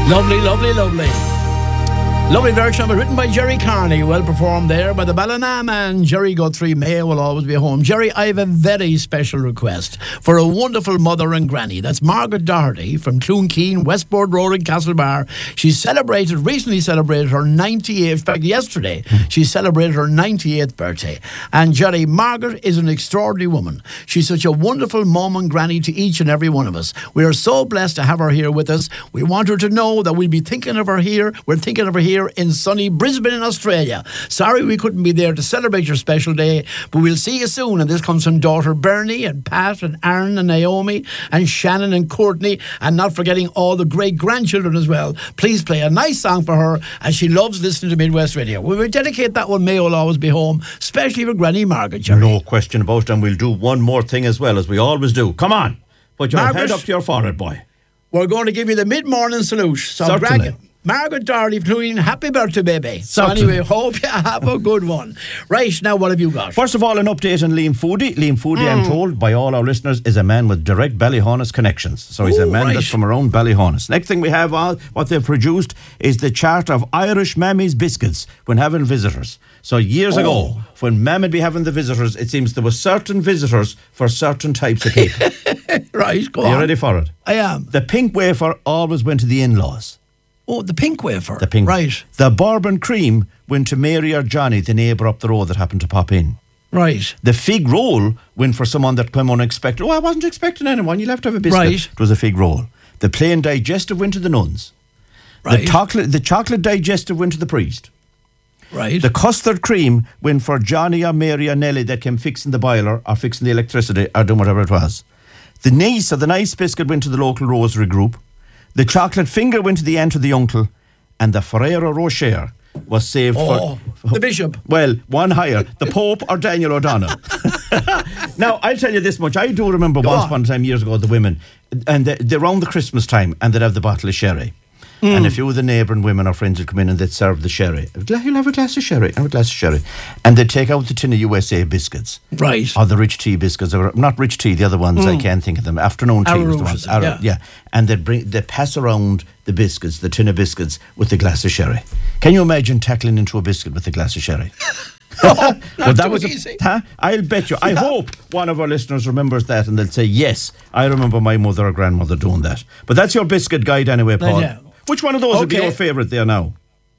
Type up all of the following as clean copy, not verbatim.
Lovely, lovely, lovely. Lovely version of it, written by Jerry Carney, well performed there by the Ballina man, Jerry Guthrie. May will always be home. Jerry, I have a very special request for a wonderful mother and granny. That's Margaret Doherty from Cloonkeen, Westport Road in Castlebar. She recently celebrated her 98th, in fact yesterday, she celebrated her 98th birthday. And Jerry, Margaret is an extraordinary woman. She's such a wonderful mum and granny to each and every one of us. We are so blessed to have her here with us. We want her to know that we'll be thinking of her here. We're thinking of her here in sunny Brisbane in Australia. Sorry we couldn't be there to celebrate your special day, but we'll see you soon. And this comes from daughter Bernie and Pat and Aaron and Naomi and Shannon and Courtney, and not forgetting all the great grandchildren as well. Please play a nice song for her, as she loves listening to Midwest Radio. We will dedicate that one, May will always be home, especially for Granny Margaret, Jerry. No question about it, and we'll do one more thing as well, as we always do. Come on, put your head up to your forehead, boy. We're going to give you the mid-morning salute. So Certainly. Margaret Doherty Clune, happy birthday, baby. So Certainly. anyway, hope you have a good one. Right, now what have you got? First of all, an update on Liam Foodie. Liam Foodie, I'm told by all our listeners, is a man with direct Ballyhonus connections. So he's a man that's from around Ballyhonus. Next thing we have, what they've produced is the chart of Irish Mammy's biscuits when having visitors. So years ago, when Mam would be having the visitors, it seems there were certain visitors for certain types of people. Right, go on. Are you ready for it? I am. The pink wafer always went to the in-laws. Oh, the pink wafer. The pink. Right. The bourbon cream went to Mary or Johnny, the neighbour up the road that happened to pop in. Right. The fig roll went for someone that came unexpected. Oh, I wasn't expecting anyone. You'll have to have a biscuit. Right. It was a fig roll. The plain digestive went to the nuns. Right. The chocolate digestive went to the priest. Right. The custard cream went for Johnny or Mary or Nelly that came fixing the boiler or fixing the electricity or doing whatever it was. The niece or the nice biscuit went to the local rosary group. The chocolate finger went to the aunt or the uncle. And the Ferrero Rocher was saved for the bishop. Well, one higher, the Pope or Daniel O'Donnell. Now, I'll tell you this much. I do remember once upon a time, years ago, the women, and they're around the Christmas time, and they'd have the bottle of sherry. And a few of the neighbouring women or friends would come in and they'd serve the sherry. You'll have a glass of sherry, have a glass of sherry. And they'd take out the tin of USA biscuits. Right. Or the rich tea biscuits. Or not rich tea, the other ones, I can't think of them. Afternoon tea was the ones. Yeah. And they'd pass around the biscuits, the tin of biscuits, with the glass of sherry. Can you imagine tackling into a biscuit with a glass of sherry? Well, that was easy. I'll bet you. I hope one of our listeners remembers that and they'll say, yes, I remember my mother or grandmother doing that. But that's your biscuit guide anyway, Paul. Yeah. Which one of those would be your favourite there now?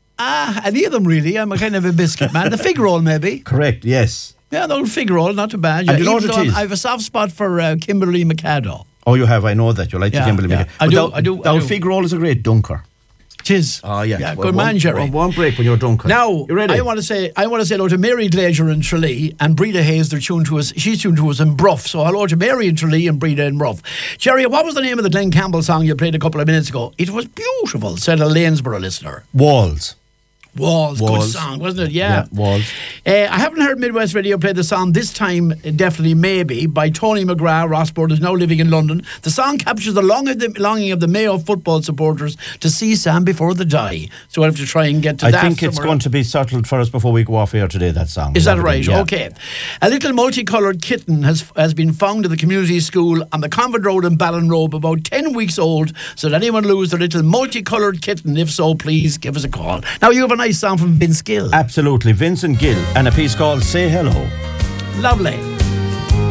Any of them really. I'm a kind of a biscuit man. The fig roll, maybe. Correct, yes. Yeah, the old fig roll, not too bad. And you know what it is? I have a soft spot for Kimberly Mikado. Oh, you have. I know that. You like the Kimberly Mikado. I do. The old fig roll is a great dunker. Tis. Oh, yeah. Yeah, good man, Jerry. One break when you're dunking. Now, you ready? I want to say hello to Mary Glazier in Tralee and Breda Hayes. They're tuned to us. She's tuned to us in Bruff. So hello to Mary in Tralee and Breda in Bruff. Jerry, what was the name of the Glenn Campbell song you played a couple of minutes ago? It was beautiful, said a Lanesborough listener. Walls. Good song, wasn't it? Yeah. Walls. I haven't heard Midwest Radio play the song this time, definitely maybe, by Tony McGrath. Rossport is now living in London. The song captures the longing of the Mayo football supporters to see Sam before they die. So I have to try and get to that. I think it's going to be settled for us before we go off air today, that song. Is that right? Yeah. Okay. A little multicoloured kitten has been found at the community school on the Convent Road in Ballinrobe, about 10 weeks old. So did anyone lose their little multicoloured kitten? If so, please give us a call. Now, you have a nice song from Vince Gill. Absolutely. Vincent Gill and a piece called Say Hello. Lovely.